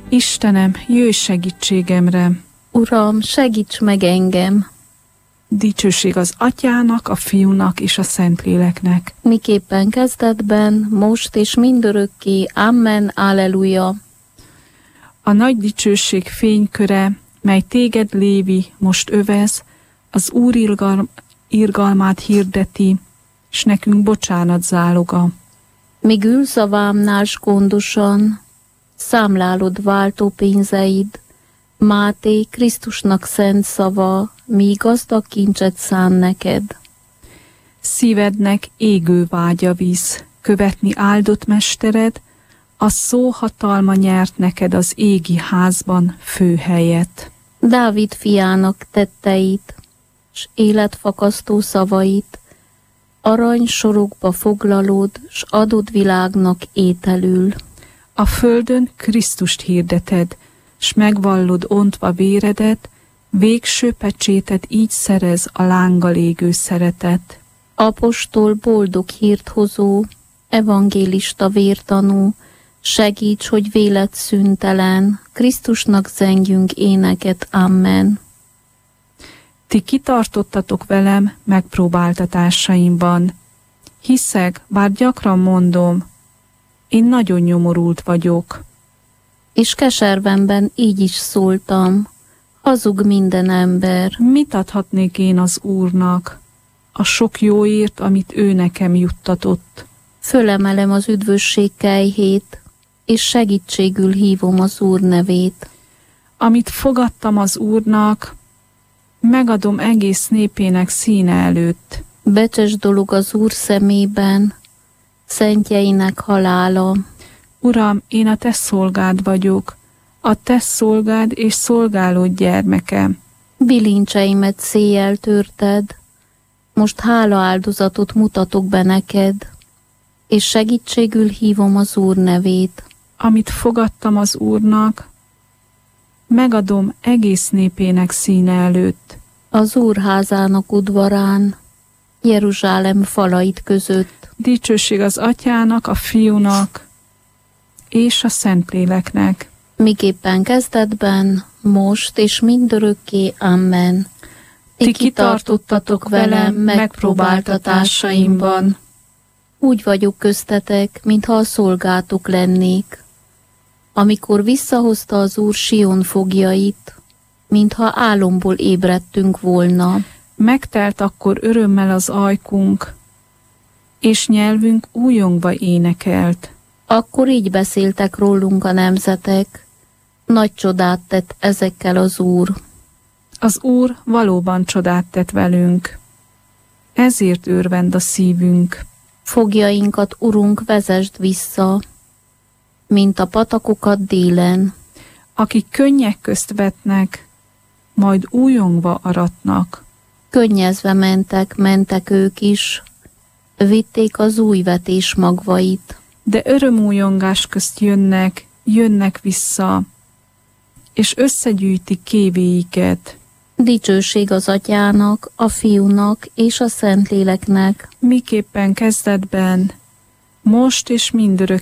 Istenem, jöjj segítségemre! Uram, segíts meg engem! Dicsőség az Atyának, a Fiúnak és a Szentléleknek. Miképpen kezdetben, most és mindörökké. Amen. Alleluja. A nagy dicsőség fényköre, mely téged, Lévi, most övez, az Úr irgalmát hirdeti, s nekünk bocsánat záloga. Míg ülsz a vámnál s gondosan, számlálod váltó pénzeid, Máté Krisztusnak szent szava, mi gazdag kincset szán neked. Szívednek égő vágya visz, követni áldott mestered, a szó hatalma nyert neked az égi házban főhelyet. Dávid fiának tetteit, s életfakasztó szavait, arany sorokba foglalod, s adod világnak ételül. A földön Krisztust hirdeted, s megvallod ontva véredet, végső pecsétet így szerez a lánggal égő szeretet. Apostol boldog hírt hozó, evangélista vértanú, segíts, hogy vélet szüntelen, Krisztusnak zengjünk éneket. Amen. Ti kitartottatok velem megpróbáltatásaimban. Hiszek, bár gyakran mondom, én nagyon nyomorult vagyok. És keservemben így is szóltam, hazug minden ember. Mit adhatnék én az Úrnak, a sok jóért, amit ő nekem juttatott? Fölemelem az üdvösség kelyhét, és segítségül hívom az Úr nevét. Amit fogadtam az Úrnak, megadom egész népének színe előtt. Becses dolog az Úr szemében, szentjeinek halála. Uram, én a te szolgád vagyok, a te szolgád és szolgálód gyermeke. Bilincseimet széjjel törted, most hálaáldozatot mutatok be neked, és segítségül hívom az Úr nevét. Amit fogadtam az Úrnak, megadom egész népének színe előtt. Az Úr házának udvarán, Jeruzsálem falait között. Dicsőség az Atyának, a Fiúnak és a Szentléleknek. Miképpen kezdetben, most és mindörökké. Amen. Ti kitartottatok velem megpróbáltatásaimban. Úgy vagyok köztetek, mintha a szolgátok lennék. Amikor visszahozta az Úr Sion fogjait, mintha álomból ébredtünk volna. Megtelt akkor örömmel az ajkunk, és nyelvünk újongva énekelt. Akkor így beszéltek rólunk a nemzetek, nagy csodát tett ezekkel az Úr. Az Úr valóban csodát tett velünk, ezért örvend a szívünk. Fogjainkat, Urunk, vezesd vissza, mint a patakokat délen. Akik könnyek közt vetnek, majd újongva aratnak. Könnyezve mentek ők is, vitték az új vetés magvait. De örömújongás közt jönnek vissza, és összegyűjtik kévéiket. Dicsőség az Atyának, a Fiúnak és a Szentléleknek. Miképpen kezdetben, most és mindörökké.